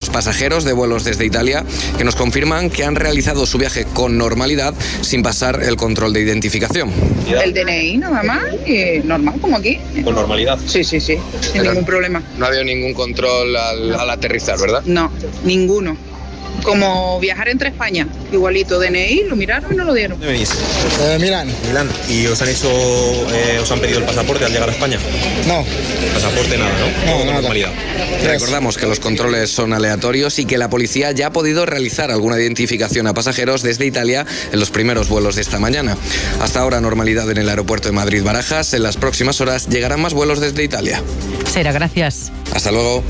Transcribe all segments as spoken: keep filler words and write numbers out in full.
pasajeros de vuelos desde Italia que nos confirman que han realizado su viaje con normalidad sin pasar el control de identificación. El D N I nada más, y normal, como aquí. ¿Con normalidad? Sí, sí, sí, sin Pero ningún problema. No ha habido ningún control al, al aterrizar, ¿verdad? No, ninguno. Como viajar entre España, igualito, D N I, lo miraron y no lo dieron. ¿Dónde venís? Eh, Milán. Milán. ¿Y os han hecho, eh, os han pedido el pasaporte al llegar a España? No. Pasaporte nada, ¿no? No, Todo con nada. normalidad. Recordamos que los controles son aleatorios y que la policía ya ha podido realizar alguna identificación a pasajeros desde Italia en los primeros vuelos de esta mañana. Hasta ahora normalidad en el aeropuerto de Madrid-Barajas. En las próximas horas llegarán más vuelos desde Italia. Sera, gracias. Hasta luego.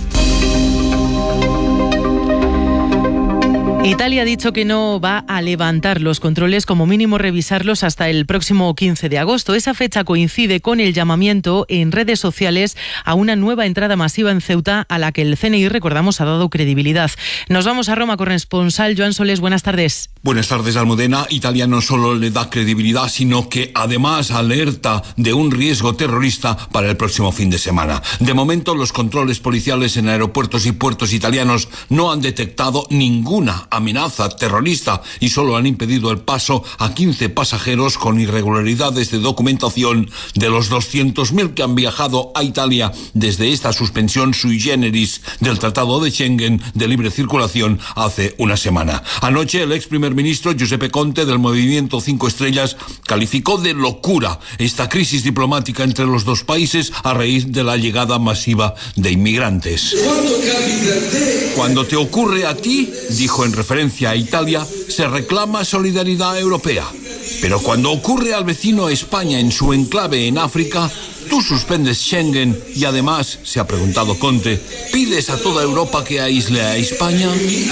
Italia ha dicho que no va a levantar los controles, como mínimo revisarlos hasta el próximo quince de agosto. Esa fecha coincide con el llamamiento en redes sociales a una nueva entrada masiva en Ceuta, a la que el C N I, recordamos, ha dado credibilidad. Nos vamos a Roma, corresponsal Joan Soles, buenas tardes. Buenas tardes, Almudena. Italia no solo le da credibilidad, sino que además alerta de un riesgo terrorista para el próximo fin de semana. De momento, los controles policiales en aeropuertos y puertos italianos no han detectado ninguna amenaza terrorista y solo han impedido el paso a quince pasajeros con irregularidades de documentación de los doscientos mil que han viajado a Italia desde esta suspensión sui generis del Tratado de Schengen de libre circulación hace una semana. Anoche el ex primer ministro Giuseppe Conte del Movimiento Cinco Estrellas calificó de locura esta crisis diplomática entre los dos países a raíz de la llegada masiva de inmigrantes. Cuando te ocurre a ti, dijo en referencia a Italia, se reclama solidaridad europea. Pero cuando ocurre al vecino España en su enclave en África, tú suspendes Schengen y además, se ha preguntado Conte, ¿pides a toda Europa que aísle a España?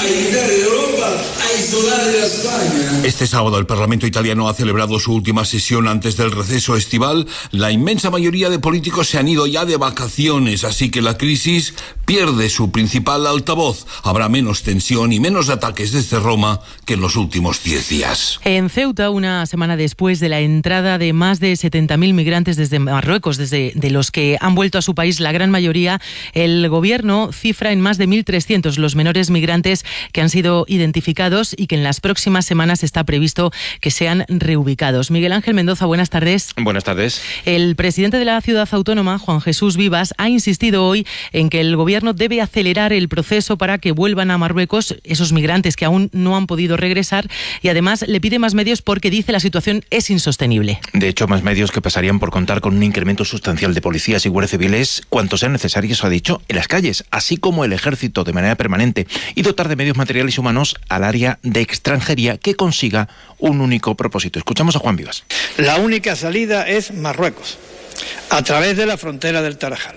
Este sábado el Parlamento italiano ha celebrado su última sesión antes del receso estival. La inmensa mayoría de políticos se han ido ya de vacaciones, así que la crisis pierde su principal altavoz. Habrá menos tensión y menos ataques desde Roma que en los últimos diez días. En Ceuta, una semana después de la entrada de más de setenta mil migrantes desde Marruecos, desde de los que han vuelto a su país la gran mayoría, el gobierno cifra en más de mil trescientos los menores migrantes que han sido identificados y que en las próximas semanas está previsto que sean reubicados. Miguel Ángel Mendoza, buenas tardes. Buenas tardes. El presidente de la ciudad autónoma, Juan Jesús Vivas, ha insistido hoy en que el gobierno debe acelerar el proceso para que vuelvan a Marruecos esos migrantes que aún no han podido regresar, y además le pide más medios porque dice la situación es insostenible. De hecho, más medios que pasarían por contar con un incremento sustancial de policías y guardias civiles, cuantos sean necesarios, ha dicho, en las calles, así como el ejército de manera permanente, y dotar de medios materiales y humanos al área de extranjería que consiga un único propósito. Escuchamos a Juan Vivas. La única salida es Marruecos, a través de la frontera del Tarajal.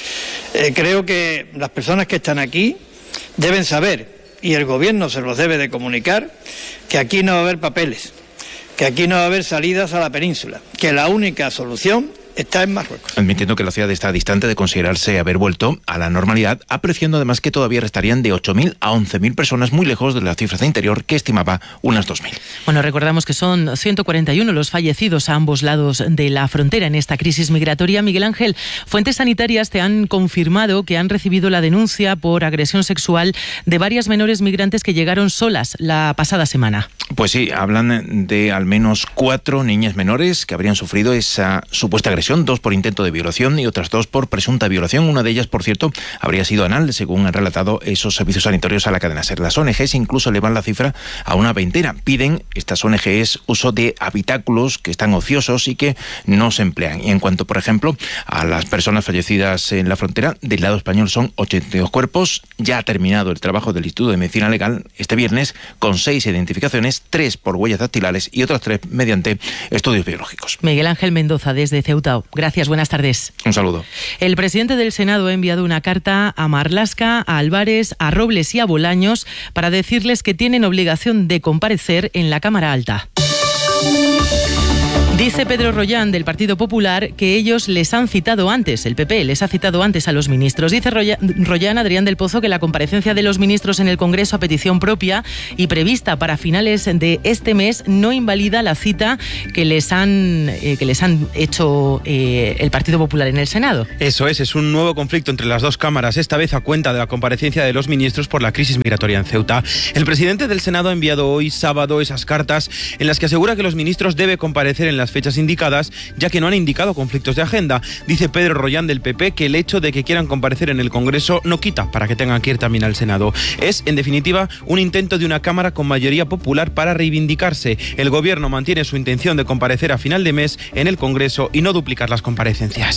Eh, creo que las personas que están aquí deben saber, y el gobierno se los debe de comunicar, que aquí no va a haber papeles, que aquí no va a haber salidas a la península, que la única solución está en Marruecos. Admitiendo que la ciudad está distante de considerarse haber vuelto a la normalidad, apreciando además que todavía restarían de ocho mil a once mil personas, muy lejos de la cifra de interior que estimaba unas dos mil. Bueno, recordamos que son ciento cuarenta y uno los fallecidos a ambos lados de la frontera en esta crisis migratoria. Miguel Ángel, fuentes sanitarias te han confirmado que han recibido la denuncia por agresión sexual de varias menores migrantes que llegaron solas la pasada semana. Pues sí, hablan de al menos cuatro niñas menores que habrían sufrido esa supuesta agresión, dos por intento de violación y otras dos por presunta violación. Una de ellas, por cierto, habría sido anal, según han relatado esos servicios sanitarios a la cadena SER. Las O N Ges incluso elevan la cifra a una veintena. Piden estas O N Ges uso de habitáculos que están ociosos y que no se emplean. Y en cuanto, por ejemplo, a las personas fallecidas en la frontera, del lado español son ochenta y dos cuerpos. Ya ha terminado el trabajo del Instituto de Medicina Legal este viernes con seis identificaciones, tres por huellas dactilares y otras tres mediante estudios biológicos. Miguel Ángel Mendoza, desde Ceuta. Gracias, buenas tardes. Un saludo. El presidente del Senado ha enviado una carta a Marlaska, a Álvarez, a Robles y a Bolaños para decirles que tienen obligación de comparecer en la Cámara Alta. Dice Pedro Rollán, del Partido Popular, que ellos les han citado antes, el P P les ha citado antes a los ministros. Dice Rollán, Adrián del Pozo, que la comparecencia de los ministros en el Congreso a petición propia y prevista para finales de este mes no invalida la cita que les han, eh, que les han hecho eh, el Partido Popular en el Senado. Eso es, es un nuevo conflicto entre las dos cámaras, esta vez a cuenta de la comparecencia de los ministros por la crisis migratoria en Ceuta. El presidente del Senado ha enviado hoy, sábado, esas cartas en las que asegura que los ministros deben comparecer en las fechas indicadas, ya que no han indicado conflictos de agenda. Dice Pedro Rollán, del P P, que el hecho de que quieran comparecer en el Congreso no quita para que tengan que ir también al Senado. Es, en definitiva, un intento de una Cámara con mayoría popular para reivindicarse. El Gobierno mantiene su intención de comparecer a final de mes en el Congreso y no duplicar las comparecencias.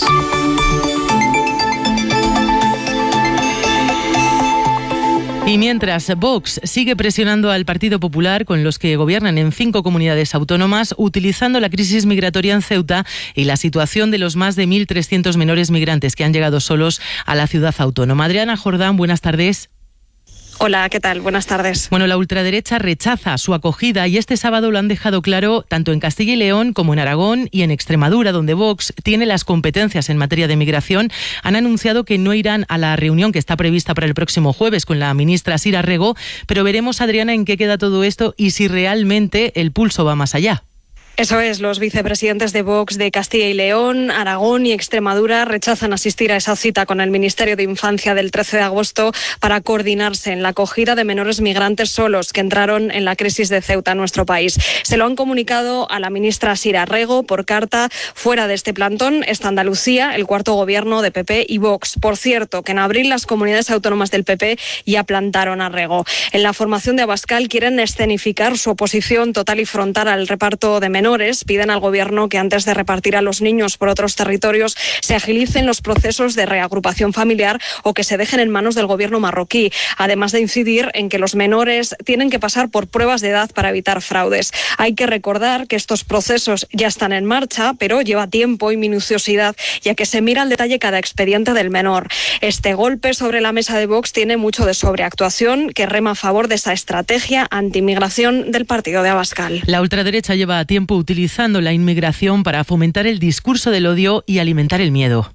Y mientras Vox sigue presionando al Partido Popular, con los que gobiernan en cinco comunidades autónomas, utilizando la crisis migratoria en Ceuta y la situación de los más de mil trescientos menores migrantes que han llegado solos a la ciudad autónoma. Adriana Jordán, buenas tardes. Hola, ¿qué tal? Buenas tardes. Bueno, la ultraderecha rechaza su acogida y este sábado lo han dejado claro tanto en Castilla y León como en Aragón y en Extremadura, donde Vox tiene las competencias en materia de migración. Han anunciado que no irán a la reunión que está prevista para el próximo jueves con la ministra Sira Rego, pero veremos, Adriana, en qué queda todo esto y si realmente el pulso va más allá. Eso es, los vicepresidentes de Vox de Castilla y León, Aragón y Extremadura rechazan asistir a esa cita con el Ministerio de Infancia del trece de agosto para coordinarse en la acogida de menores migrantes solos que entraron en la crisis de Ceuta en nuestro país. Se lo han comunicado a la ministra Sira Rego por carta. Fuera de este plantón está Andalucía, el cuarto gobierno de P P y Vox. Por cierto, que en abril las comunidades autónomas del P P ya plantaron a Rego. En la formación de Abascal quieren escenificar su oposición total y frontal al reparto de menores. Piden al Gobierno que antes de repartir a los niños por otros territorios se agilicen los procesos de reagrupación familiar o que se dejen en manos del Gobierno marroquí, además de incidir en que los menores tienen que pasar por pruebas de edad para evitar fraudes. Hay que recordar que estos procesos ya están en marcha, pero lleva tiempo y minuciosidad, ya que se mira al detalle cada expediente del menor. Este golpe sobre la mesa de Vox tiene mucho de sobreactuación, que rema a favor de esa estrategia antimigración del partido de Abascal. La ultraderecha lleva tiempo utilizando la inmigración para fomentar el discurso del odio y alimentar el miedo.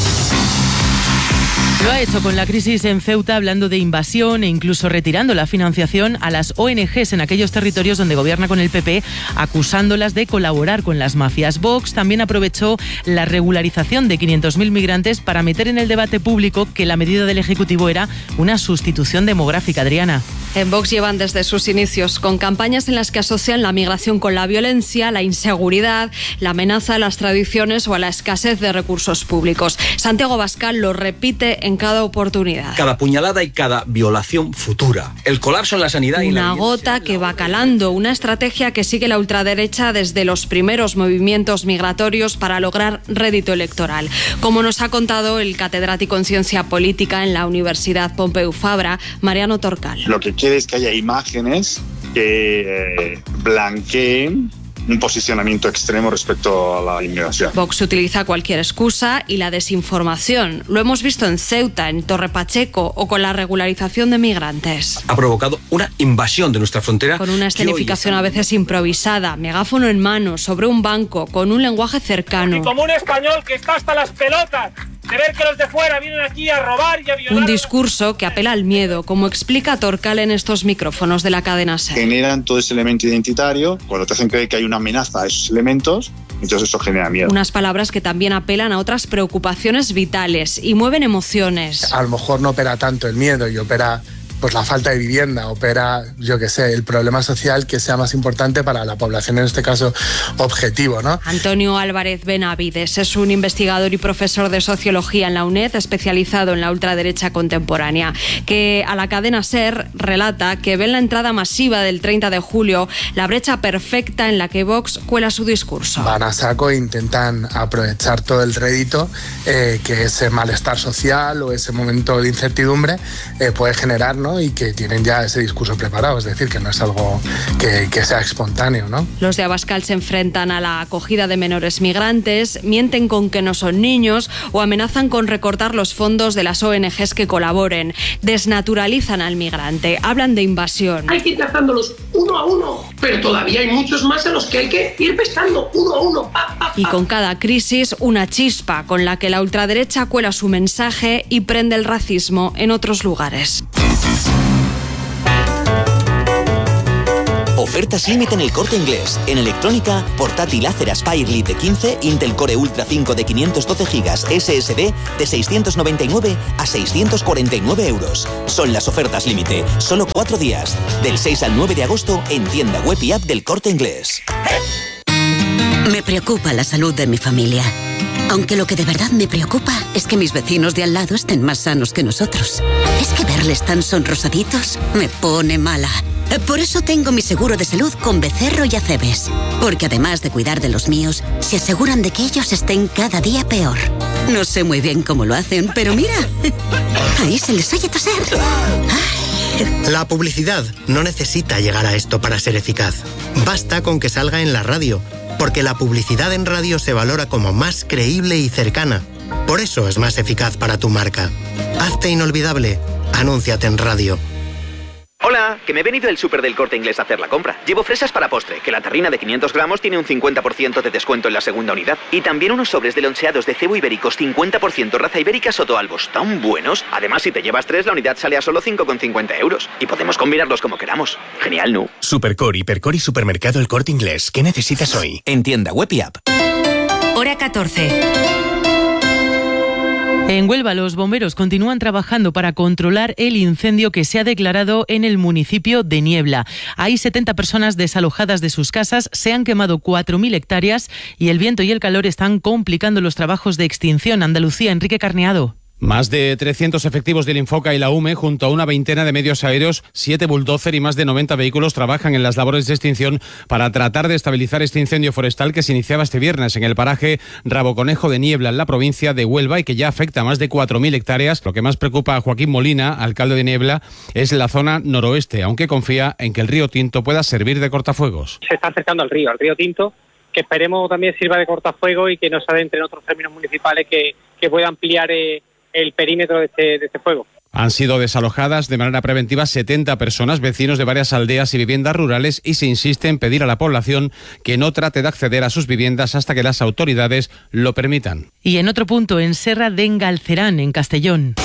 Lo ha hecho con la crisis en Ceuta, hablando de invasión e incluso retirando la financiación a las O N Ges en aquellos territorios donde gobierna con el P P, acusándolas de colaborar con las mafias. Vox también aprovechó la regularización de quinientos mil migrantes para meter en el debate público que la medida del Ejecutivo era una sustitución demográfica. Adriana. En Vox llevan desde sus inicios con campañas en las que asocian la migración con la violencia, la inseguridad, la amenaza a las tradiciones o a la escasez de recursos públicos. Santiago Abascal lo repite en cada oportunidad. Cada puñalada y cada violación futura. El colapso en la sanidad y la Una gota que va calando, una estrategia que sigue la ultraderecha desde los primeros movimientos migratorios para lograr rédito electoral. Como nos ha contado el catedrático en Ciencia Política en la Universidad Pompeu Fabra, Mariano Torcal. Lo que quiere es que haya imágenes que eh, blanqueen un posicionamiento extremo respecto a la inmigración. Vox utiliza cualquier excusa y la desinformación. Lo hemos visto en Ceuta, en Torre Pacheco o con la regularización de migrantes. Ha provocado una invasión de nuestra frontera. Con una escenificación a veces improvisada, megáfono en mano, sobre un banco, con un lenguaje cercano. Y como un español que está hasta las pelotas de ver que los de fuera vienen aquí a robar y a violar. Un discurso que apela al miedo, como explica Torcal en estos micrófonos de la cadena SER. Generan todo ese elemento identitario, cuando te hacen creer que hay una amenaza a esos elementos, entonces eso genera miedo. Unas palabras que también apelan a otras preocupaciones vitales y mueven emociones. A lo mejor no opera tanto el miedo y opera pues la falta de vivienda, opera, yo qué sé, el problema social que sea más importante para la población, en este caso objetivo, ¿no? Antonio Álvarez Benavides es un investigador y profesor de sociología en la UNED, especializado en la ultraderecha contemporánea, que a la cadena SER relata que ve en la entrada masiva del treinta de julio la brecha perfecta en la que Vox cuela su discurso. Van a saco e intentan aprovechar todo el rédito eh, que ese malestar social o ese momento de incertidumbre eh, puede generar, ¿no? ¿no? Y que tienen ya ese discurso preparado, es decir, que no es algo que, que sea espontáneo, ¿no? Los de Abascal se enfrentan a la acogida de menores migrantes, mienten con que no son niños o amenazan con recortar los fondos de las O N Ges que colaboren. Desnaturalizan al migrante, hablan de invasión. Hay que ir cazándolos uno a uno, pero todavía hay muchos más a los que hay que ir pescando uno a uno. Pa, pa, pa. Y con cada crisis, una chispa con la que la ultraderecha cuela su mensaje y prende el racismo en otros lugares. Ofertas límite en El Corte Inglés. En electrónica, portátil Acer Aspire Lite quince, Intel Core Ultra cinco de quinientos doce gigas S S D de seiscientos noventa y nueve a seiscientos cuarenta y nueve euros. Son las ofertas límite. Solo cuatro días. Del seis al nueve de agosto en tienda web y app del Corte Inglés. Me preocupa la salud de mi familia. Aunque lo que de verdad me preocupa es que mis vecinos de al lado estén más sanos que nosotros. Es que verles tan sonrosaditos me pone mala. Por eso tengo mi seguro de salud con Becerro y Acebes. Porque además de cuidar de los míos, se aseguran de que ellos estén cada día peor. No sé muy bien cómo lo hacen, pero mira, ahí se les oye toser. Ay. La publicidad no necesita llegar a esto para ser eficaz. Basta con que salga en la radio, porque la publicidad en radio se valora como más creíble y cercana. Por eso es más eficaz para tu marca. Hazte inolvidable. Anúnciate en radio. Hola, que me he venido del súper del Corte Inglés a hacer la compra. Llevo fresas para postre, que la tarrina de quinientos gramos tiene un cincuenta por ciento de descuento en la segunda unidad. Y también unos sobres de loncheados de cebo ibéricos cincuenta por ciento raza ibérica Sotoalbos, tan buenos. Además, si te llevas tres, la unidad sale a solo cinco con cincuenta euros. Y podemos combinarlos como queramos. Genial, ¿no? Supercore, Hipercore y Supermercado El Corte Inglés. ¿Qué necesitas hoy? En tienda web y app. Hora catorce. En Huelva, los bomberos continúan trabajando para controlar el incendio que se ha declarado en el municipio de Niebla. Hay setenta personas desalojadas de sus casas, se han quemado cuatro mil hectáreas y el viento y el calor están complicando los trabajos de extinción. Andalucía, Enrique Carneado. Más de trescientos efectivos del Infoca y la U M E, junto a una veintena de medios aéreos, siete bulldozer y más de noventa vehículos trabajan en las labores de extinción para tratar de estabilizar este incendio forestal que se iniciaba este viernes en el paraje Raboconejo de Niebla, en la provincia de Huelva, y que ya afecta a más de cuatro mil hectáreas. Lo que más preocupa a Joaquín Molina, alcalde de Niebla, es la zona noroeste, aunque confía en que el río Tinto pueda servir de cortafuegos. Se está acercando al río, al río Tinto, que esperemos también sirva de cortafuego y que no se adentre en otros términos municipales que, que pueda ampliar eh, el perímetro de este, de este fuego. Han sido desalojadas de manera preventiva setenta personas, vecinos de varias aldeas y viviendas rurales, y se insiste en pedir a la población que no trate de acceder a sus viviendas hasta que las autoridades lo permitan. Y en otro punto, en Serra de Engalcerán, en Castellón.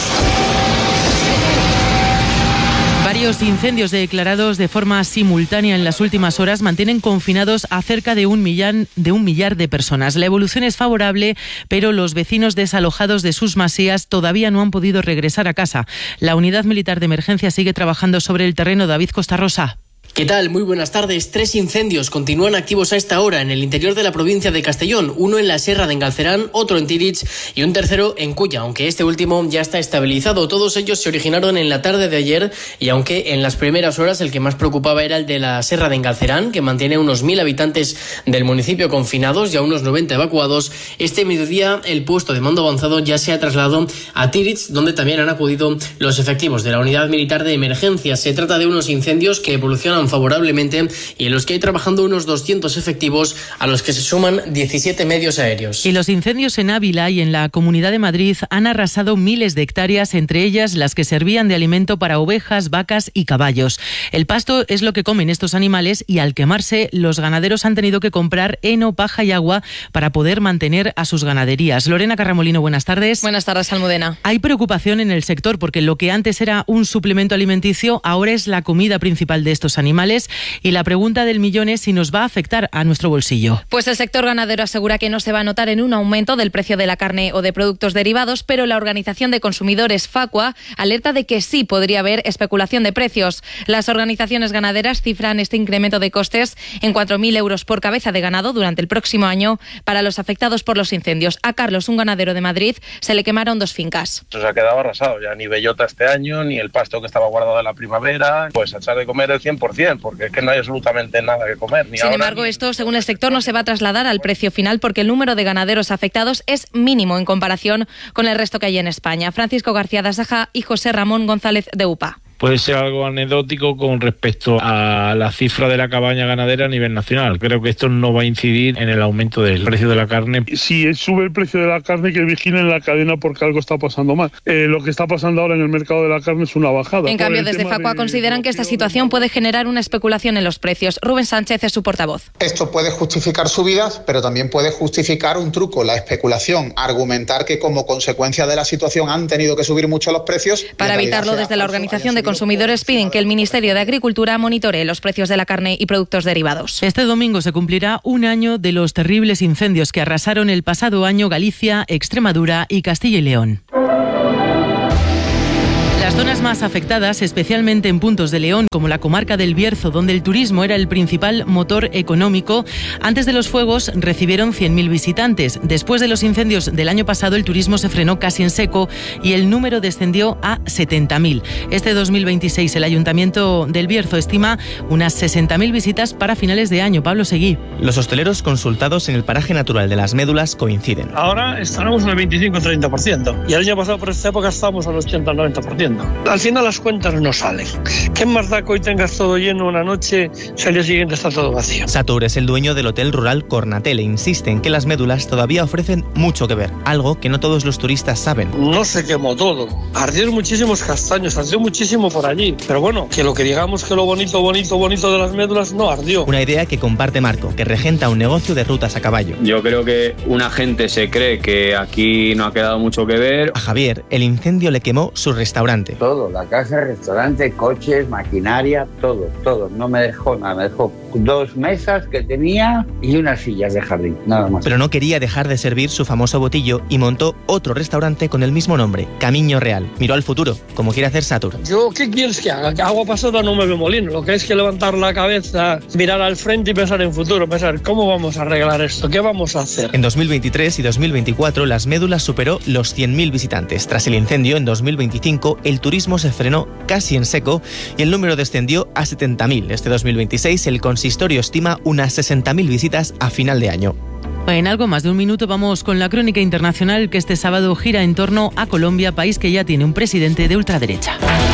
Varios incendios declarados de forma simultánea en las últimas horas mantienen confinados a cerca de un, millán, de un millar de personas. La evolución es favorable, pero los vecinos desalojados de sus masías todavía no han podido regresar a casa. La Unidad Militar de Emergencia sigue trabajando sobre el terreno. David Costa Rosa. ¿Qué tal? Muy buenas tardes. Tres incendios continúan activos a esta hora en el interior de la provincia de Castellón. Uno en la Serra de Engalcerán, otro en Tirich y un tercero en Culla, aunque este último ya está estabilizado. Todos ellos se originaron en la tarde de ayer y aunque en las primeras horas el que más preocupaba era el de la Serra de Engalcerán, que mantiene unos mil habitantes del municipio confinados y a unos noventa evacuados, este mediodía el puesto de mando avanzado ya se ha trasladado a Tirich, donde también han acudido los efectivos de la Unidad Militar de Emergencia. Se trata de unos incendios que evolucionan favorablemente y en los que hay trabajando unos doscientos efectivos, a los que se suman diecisiete medios aéreos. Y los incendios en Ávila y en la Comunidad de Madrid han arrasado miles de hectáreas, entre ellas las que servían de alimento para ovejas, vacas y caballos. El pasto es lo que comen estos animales y al quemarse los ganaderos han tenido que comprar heno, paja y agua para poder mantener a sus ganaderías. Lorena Carramolino, buenas tardes. Buenas tardes, Almudena. Hay preocupación en el sector porque lo que antes era un suplemento alimenticio ahora es la comida principal de estos animales. Y la pregunta del millón es si nos va a afectar a nuestro bolsillo. Pues el sector ganadero asegura que no se va a notar en un aumento del precio de la carne o de productos derivados, pero la Organización de Consumidores Facua alerta de que sí podría haber especulación de precios. Las organizaciones ganaderas cifran este incremento de costes en cuatro mil euros por cabeza de ganado durante el próximo año para los afectados por los incendios. A Carlos, un ganadero de Madrid, se le quemaron dos fincas. Se ha quedado arrasado, ya ni bellota este año, ni el pasto que estaba guardado de la primavera, pues a echar de comer el cien por ciento. Porque es que no hay absolutamente nada que comer. Ni Sin ahora, embargo, ni... esto, según el sector, no se va a trasladar al precio final porque el número de ganaderos afectados es mínimo en comparación con el resto que hay en España. Francisco García Dasaja y José Ramón González de UPA. puede ser algo anecdótico con respecto a la cifra de la cabaña ganadera a nivel nacional. Creo que esto no va a incidir en el aumento del precio de la carne. Si sube el precio de la carne, que vigilen la cadena porque algo está pasando mal. Eh, lo que está pasando ahora en el mercado de la carne es una bajada. En cambio, desde Facua de... consideran que esta situación puede generar una especulación en los precios. Rubén Sánchez es su portavoz. Esto puede justificar subidas, pero también puede justificar un truco, la especulación, argumentar que como consecuencia de la situación han tenido que subir mucho los precios. Para evitarlo, desde la Organización de Consumidores piden que el Ministerio de Agricultura monitoree los precios de la carne y productos derivados. Este domingo se cumplirá un año de los terribles incendios que arrasaron el pasado año Galicia, Extremadura y Castilla y León. Las zonas más afectadas, especialmente en puntos de León, como la comarca del Bierzo, donde el turismo era el principal motor económico, antes de los fuegos recibieron cien mil visitantes. Después de los incendios del año pasado, el turismo se frenó casi en seco y el número descendió a setenta mil. Este dos mil veintiséis, el Ayuntamiento del Bierzo estima unas sesenta mil visitas para finales de año. Pablo Seguí. Los hosteleros consultados en el paraje natural de las Médulas coinciden. Ahora estaremos en el veinticinco a treinta por ciento y el año pasado por esta época estábamos al ochenta al noventa por ciento. Al final las cuentas no salen. ¿Qué más da que hoy tengas todo lleno una noche si al día siguiente está todo vacío? Satur es el dueño del hotel rural Cornatel e insiste en que las Médulas todavía ofrecen mucho que ver, algo que no todos los turistas saben. No se quemó todo. Ardieron muchísimos castaños, ardió muchísimo por allí. Pero bueno, que lo que digamos que lo bonito, bonito, bonito de las Médulas no ardió. Una idea que comparte Marco, que regenta un negocio de rutas a caballo. Yo creo que una gente se cree que aquí no ha quedado mucho que ver. A Javier, el incendio le quemó su restaurante. Todo, la casa, restaurante, coches, maquinaria, todo, todo. No me dejó nada, me dejó dos mesas que tenía y unas sillas de jardín, nada más. Pero no quería dejar de servir su famoso botillo y montó otro restaurante con el mismo nombre, Camino Real. Miró al futuro, como quiere hacer Satur. Yo, ¿qué quieres que haga? Que agua pasada no me ve molino. Lo que es que levantar la cabeza, mirar al frente y pensar en futuro, pensar cómo vamos a arreglar esto, qué vamos a hacer. En dos mil veintitrés y dos mil veinticuatro, las Médulas superó los cien mil visitantes. Tras el incendio, en dos mil veinticinco, el turismo se frenó casi en seco y el número descendió a setenta mil. Este dos mil veintiséis, el consistorio estima unas sesenta mil visitas a final de año. En algo más de un minuto vamos con la crónica internacional que este sábado gira en torno a Colombia, país que ya tiene un presidente de ultraderecha.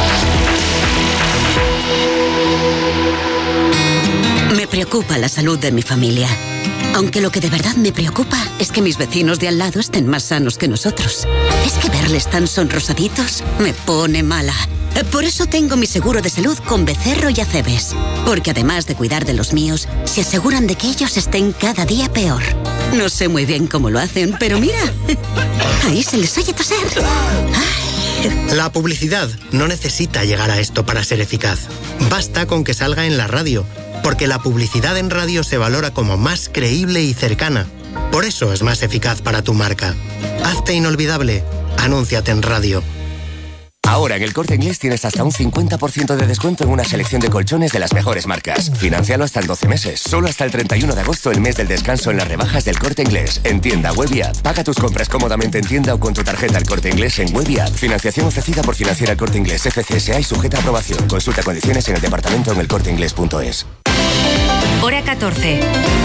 Me preocupa la salud de mi familia. Aunque lo que de verdad me preocupa es que mis vecinos de al lado estén más sanos que nosotros. Es que verles tan sonrosaditos me pone mala. Por eso tengo mi seguro de salud con Becerro y Acebes. Porque además de cuidar de los míos, se aseguran de que ellos estén cada día peor. No sé muy bien cómo lo hacen, pero mira, ahí se les oye toser. Ay. La publicidad no necesita llegar a esto para ser eficaz. Basta con que salga en la radio, porque la publicidad en radio se valora como más creíble y cercana. Por eso es más eficaz para tu marca. Hazte inolvidable. Anúnciate en radio. Ahora en el Corte Inglés tienes hasta un cincuenta por ciento de descuento en una selección de colchones de las mejores marcas. Financialo hasta en doce meses. Solo hasta el treinta y uno de agosto, el mes del descanso en las rebajas del Corte Inglés. En tienda, web y app. Paga tus compras cómodamente en tienda o con tu tarjeta El Corte Inglés en web y app. Financiación ofrecida por Financiera El Corte Inglés F C S A y sujeta a aprobación. Consulta condiciones en el departamento en elcorteinglés punto es. Hora catorce.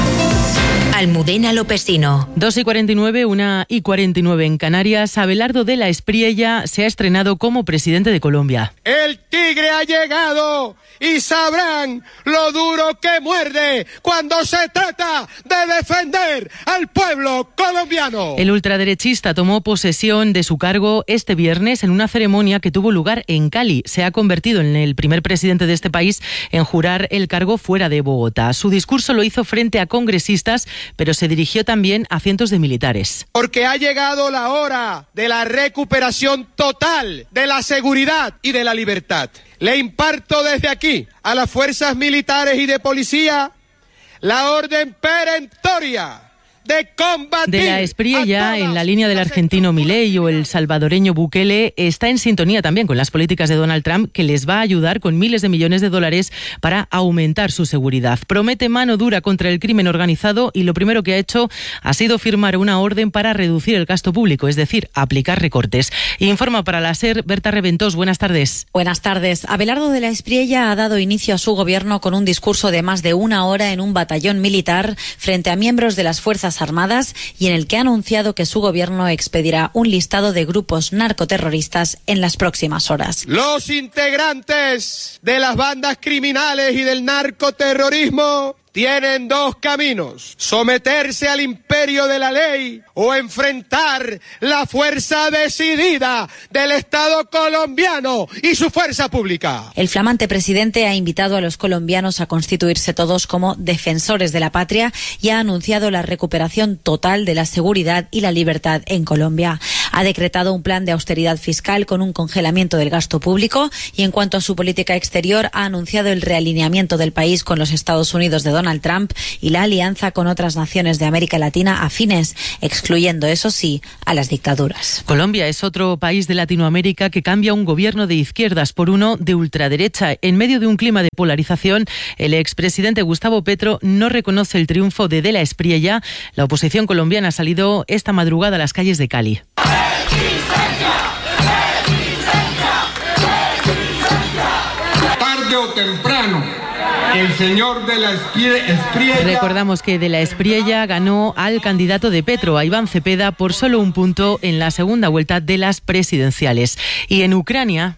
Almudena Lopesino. dos y cuarenta y nueve, una y cuarenta y nueve en Canarias. Abelardo de la Espriella se ha estrenado como presidente de Colombia. El tigre ha llegado y sabrán lo duro que muerde cuando se trata de defender al pueblo colombiano. El ultraderechista tomó posesión de su cargo este viernes en una ceremonia que tuvo lugar en Cali. Se ha convertido en el primer presidente de este país en jurar el cargo fuera de Bogotá. Su discurso lo hizo frente a congresistas, pero se dirigió también a cientos de militares. Porque ha llegado la hora de la recuperación total de la seguridad y de la libertad. Le imparto desde aquí a las fuerzas militares y de policía la orden perentoria de combatir. De la Espriella, en la línea del argentino Milei o el salvadoreño Bukele, está en sintonía también con las políticas de Donald Trump, que les va a ayudar con miles de millones de dólares para aumentar su seguridad. Promete mano dura contra el crimen organizado y lo primero que ha hecho ha sido firmar una orden para reducir el gasto público, es decir, aplicar recortes. Informa para la SER Berta Reventós. Buenas tardes. Buenas tardes. Abelardo de la Espriella ha dado inicio a su gobierno con un discurso de más de una hora en un batallón militar frente a miembros de las Fuerzas Fuerzas Armadas y en el que ha anunciado que su gobierno expedirá un listado de grupos narcoterroristas en las próximas horas. Los integrantes de las bandas criminales y del narcoterrorismo tienen dos caminos: someterse al imperio de la ley o enfrentar la fuerza decidida del Estado colombiano y su fuerza pública. El flamante presidente ha invitado a los colombianos a constituirse todos como defensores de la patria y ha anunciado la recuperación total de la seguridad y la libertad en Colombia. Ha decretado un plan de austeridad fiscal con un congelamiento del gasto público y, en cuanto a su política exterior, ha anunciado el realineamiento del país con los Estados Unidos de Donald Trump y la alianza con otras naciones de América Latina afines, excluyendo, eso sí, a las dictaduras. Colombia es otro país de Latinoamérica que cambia un gobierno de izquierdas por uno de ultraderecha. En medio de un clima de polarización, el expresidente Gustavo Petro no reconoce el triunfo de De la Espriella. La oposición colombiana ha salido esta madrugada a las calles de Cali. Tarde o temprano, el señor De la Espriella... Recordamos que De la Espriella ganó al candidato de Petro, a Iván Cepeda, por solo un punto en la segunda vuelta de las presidenciales. Y en Ucrania...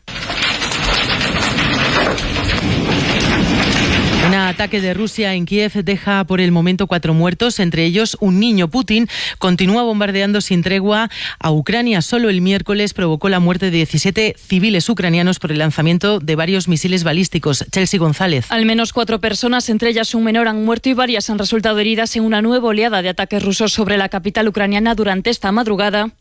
Un ataque de Rusia en Kiev deja por el momento cuatro muertos, entre ellos un niño. Putin continúa bombardeando sin tregua a Ucrania. Solo el miércoles provocó la muerte de diecisiete civiles ucranianos por el lanzamiento de varios misiles balísticos. Chelsea González. Al menos cuatro personas, entre ellas un menor, han muerto y varias han resultado heridas en una nueva oleada de ataques rusos sobre la capital ucraniana durante esta madrugada.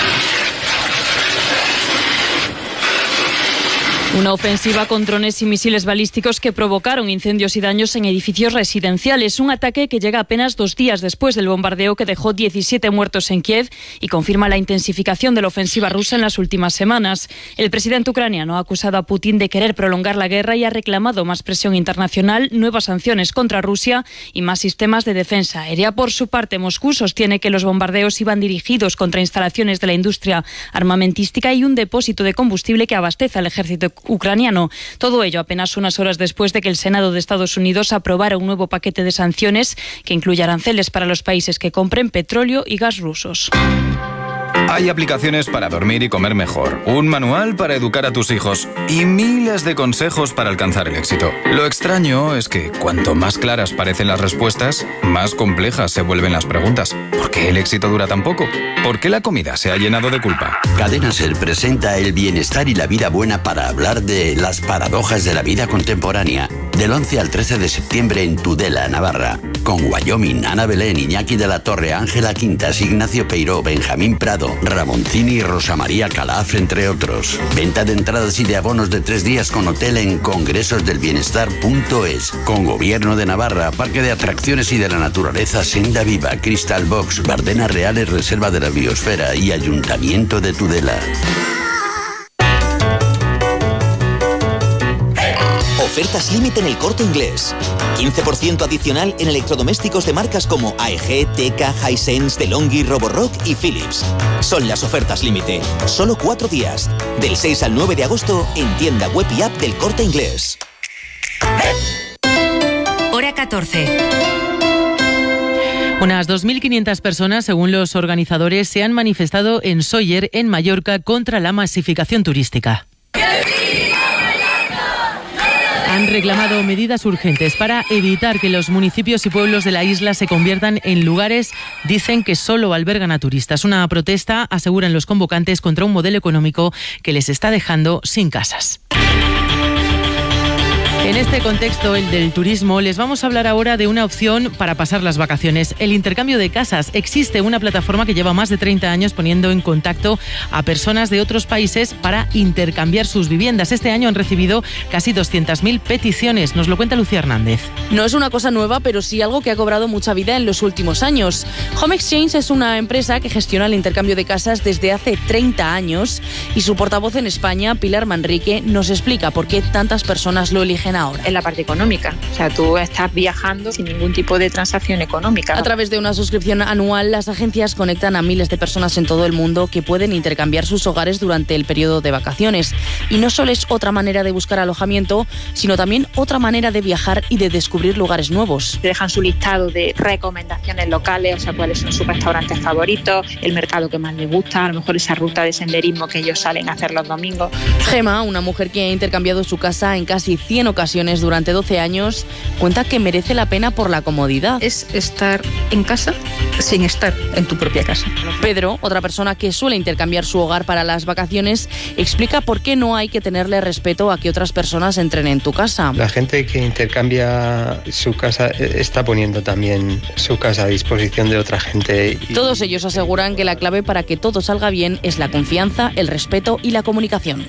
Una ofensiva con drones y misiles balísticos que provocaron incendios y daños en edificios residenciales. Un ataque que llega apenas dos días después del bombardeo que dejó diecisiete muertos en Kiev y confirma la intensificación de la ofensiva rusa en las últimas semanas. El presidente ucraniano ha acusado a Putin de querer prolongar la guerra y ha reclamado más presión internacional, nuevas sanciones contra Rusia y más sistemas de defensa aérea. Por su parte, Moscú sostiene que los bombardeos iban dirigidos contra instalaciones de la industria armamentística y un depósito de combustible que abastece al ejército ucraniano. Todo ello apenas unas horas después de que el Senado de Estados Unidos aprobara un nuevo paquete de sanciones que incluye aranceles para los países que compren petróleo y gas rusos. Hay aplicaciones para dormir y comer mejor, un manual para educar a tus hijos y miles de consejos para alcanzar el éxito. Lo extraño es que cuanto más claras parecen las respuestas, más complejas se vuelven las preguntas. ¿Por qué el éxito dura tan poco? ¿Por qué la comida se ha llenado de culpa? Cadena Ser presenta el bienestar y la vida buena para hablar de las paradojas de la vida contemporánea. Del once al trece de septiembre en Tudela, Navarra. Con Wyoming, Ana Belén, Iñaki de la Torre, Ángela Quintas, Ignacio Peiró, Benjamín Prado, Ramoncini y Rosa María Calaf, entre otros. Venta de entradas y de abonos de tres días con hotel en congresosdelbienestar punto es. Con Gobierno de Navarra, Parque de Atracciones y de la Naturaleza Senda Viva, Crystal Box, Bardenas Reales, Reserva de la Biosfera y Ayuntamiento de Tudela. Ofertas límite en El Corte Inglés. quince por ciento adicional en electrodomésticos de marcas como A E G, Teka, Hisense, DeLonghi, Roborock y Philips. Son las ofertas límite. Solo cuatro días. Del seis al nueve de agosto en tienda web y app del Corte Inglés. Hora catorce. Unas dos mil quinientas personas, según los organizadores, se han manifestado en Sóller, en Mallorca, contra la masificación turística. Han reclamado medidas urgentes para evitar que los municipios y pueblos de la isla se conviertan en lugares, dicen, que solo albergan a turistas. Una protesta, aseguran los convocantes, contra un modelo económico que les está dejando sin casas. En este contexto, el del turismo, les vamos a hablar ahora de una opción para pasar las vacaciones: el intercambio de casas. Existe una plataforma que lleva más de treinta años poniendo en contacto a personas de otros países para intercambiar sus viviendas. Este año han recibido casi doscientas mil peticiones. Nos lo cuenta Lucía Hernández. No es una cosa nueva, pero sí algo que ha cobrado mucha vida en los últimos años. Home Exchange es una empresa que gestiona el intercambio de casas desde hace treinta años y su portavoz en España, Pilar Manrique, nos explica por qué tantas personas lo eligen ahora. hora. Es la parte económica, o sea, tú estás viajando sin ningún tipo de transacción económica. A través de una suscripción anual, las agencias conectan a miles de personas en todo el mundo que pueden intercambiar sus hogares durante el periodo de vacaciones. Y no solo es otra manera de buscar alojamiento, sino también otra manera de viajar y de descubrir lugares nuevos. Te dejan su listado de recomendaciones locales, o sea, cuáles son sus restaurantes favoritos, el mercado que más les gusta, a lo mejor esa ruta de senderismo que ellos salen a hacer los domingos. Gema, una mujer que ha intercambiado su casa en casi cien ocasiones durante doce años, cuenta que merece la pena por la comodidad. Es estar en casa sin estar en tu propia casa. Pedro, otra persona que suele intercambiar su hogar para las vacaciones, explica por qué no hay que tenerle respeto a que otras personas entren en tu casa. La gente que intercambia su casa está poniendo también su casa a disposición de otra gente. Y... Todos ellos aseguran que la clave para que todo salga bien es la confianza, el respeto y la comunicación.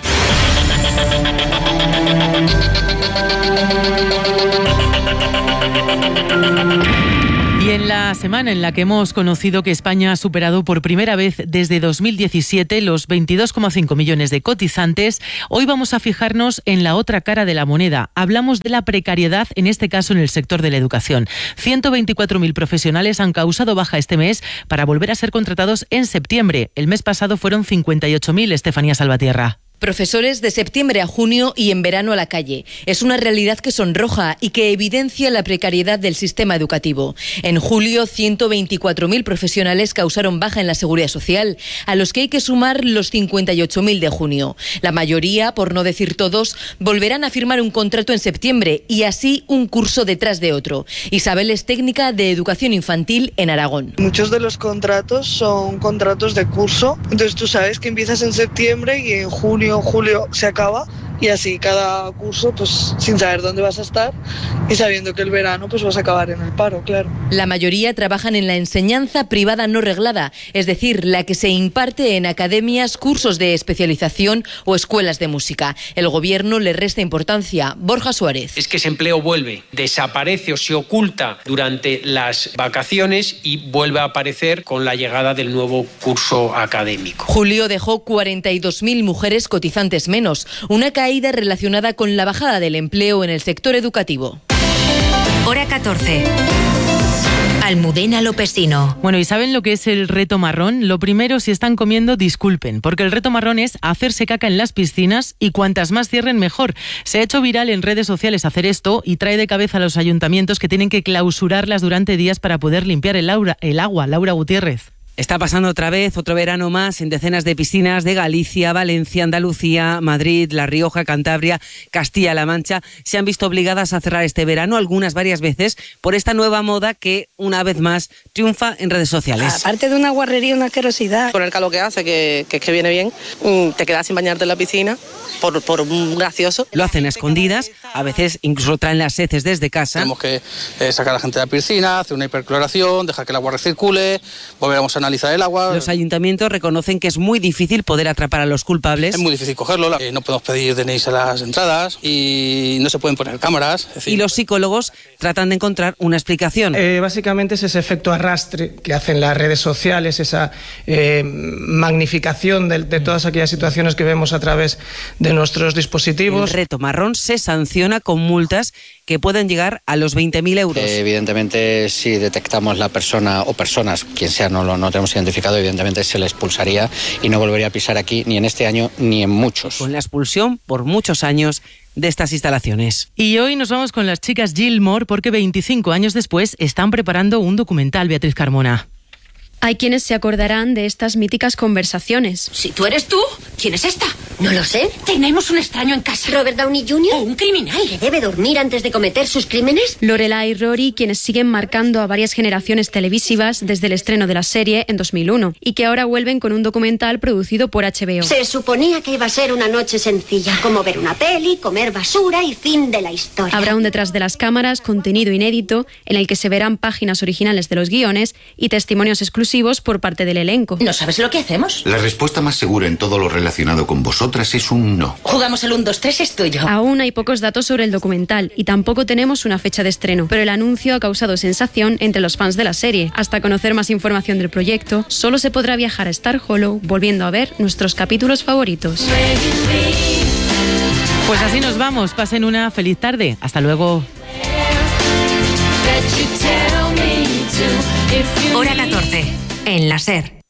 Y en la semana en la que hemos conocido que España ha superado por primera vez desde dos mil diecisiete los veintidós coma cinco millones de cotizantes, hoy vamos a fijarnos en la otra cara de la moneda. Hablamos de la precariedad, en este caso en el sector de la educación. ciento veinticuatro mil profesionales han causado baja este mes para volver a ser contratados en septiembre. El mes pasado fueron cincuenta y ocho mil, Estefanía Salvatierra. Profesores de septiembre a junio y en verano a la calle. Es una realidad que sonroja y que evidencia la precariedad del sistema educativo. En julio, ciento veinticuatro mil profesionales causaron baja en la Seguridad Social, a los que hay que sumar los cincuenta y ocho mil de junio. La mayoría, por no decir todos, volverán a firmar un contrato en septiembre y así un curso detrás de otro. Isabel es técnica de educación infantil en Aragón. Muchos de los contratos son contratos de curso, entonces tú sabes que empiezas en septiembre y en junio julio se acaba y así cada curso pues sin saber dónde vas a estar y sabiendo que el verano pues vas a acabar en el paro, claro. La mayoría trabajan en la enseñanza privada no reglada, es decir, la que se imparte en academias, cursos de especialización o escuelas de música. El gobierno le resta importancia. Borja Suárez. Es que ese empleo vuelve, desaparece o se oculta durante las vacaciones y vuelve a aparecer con la llegada del nuevo curso académico. Julio dejó cuarenta y dos mil mujeres cotizantes menos, una caída relacionada con la bajada del empleo en el sector educativo. Hora catorce. Almudena Lopesino. Bueno, ¿y saben lo que es el reto marrón? Lo primero, si están comiendo, disculpen, porque el reto marrón es hacerse caca en las piscinas y cuantas más cierren, mejor. Se ha hecho viral en redes sociales hacer esto y trae de cabeza a los ayuntamientos que tienen que clausurarlas durante días para poder limpiar el, aura, el agua. Laura Gutiérrez. Está pasando otra vez, otro verano más, en decenas de piscinas de Galicia, Valencia, Andalucía, Madrid, La Rioja, Cantabria, Castilla-La Mancha. Se han visto obligadas a cerrar este verano, algunas varias veces, por esta nueva moda que, una vez más, triunfa en redes sociales. Aparte de una guarrería, una asquerosidad. Con el calor que hace, que, que es que viene bien, te quedas sin bañarte en la piscina, por, por un gracioso. Lo hacen a escondidas, a veces incluso traen las heces desde casa. Tenemos que eh, sacar a la gente de la piscina, hacer una hipercloración, dejar que el agua recircule, volveremos a analizar el agua. Los ayuntamientos reconocen que es muy difícil poder atrapar a los culpables. Es muy difícil cogerlo, eh, no podemos pedir D N Is a las entradas y no se pueden poner cámaras. Es decir, y los psicólogos tratan de encontrar una explicación. Eh, básicamente es ese efecto arrastre que hacen las redes sociales, esa eh, magnificación de, de todas aquellas situaciones que vemos a través de nuestros dispositivos. El reto marrón se sanciona con multas que pueden llegar a los veinte mil euros. Eh, evidentemente, si detectamos la persona o personas, quien sea, no lo no tenemos identificado, evidentemente se le expulsaría y no volvería a pisar aquí ni en este año ni en muchos. Con la expulsión por muchos años de estas instalaciones. Y hoy nos vamos con las chicas Gilmore porque veinticinco años después están preparando un documental, Beatriz Carmona. Hay quienes se acordarán de estas míticas conversaciones. Si tú eres tú, ¿quién es esta? No lo sé. Tenemos un extraño en casa. ¿Robert Downey junior? ¿O un criminal? ¿Que debe dormir antes de cometer sus crímenes? Lorelai y Rory, quienes siguen marcando a varias generaciones televisivas desde el estreno de la serie en dos mil uno y que ahora vuelven con un documental producido por H B O. Se suponía que iba a ser una noche sencilla, como ver una peli, comer basura y fin de la historia. Habrá un detrás de las cámaras, contenido inédito, en el que se verán páginas originales de los guiones y testimonios exclusivos por parte del elenco. ¿No sabes lo que hacemos? La respuesta más segura en todo lo relacionado con vosotras es un no. Jugamos el uno, dos, tres, es tuyo. Aún hay pocos datos sobre el documental y tampoco tenemos una fecha de estreno, pero el anuncio ha causado sensación entre los fans de la serie. Hasta conocer más información del proyecto, solo se podrá viajar a Star Hollow volviendo a ver nuestros capítulos favoritos. Pues así nos vamos. Pasen una feliz tarde. Hasta luego. Hora catorce, en la SER.